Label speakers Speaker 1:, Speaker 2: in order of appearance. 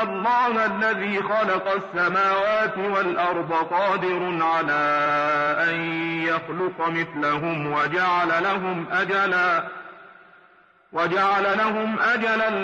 Speaker 1: الله الذي خلق السماوات والأرض قادر على أن يخلق مثلهم وجعل لهم أجلا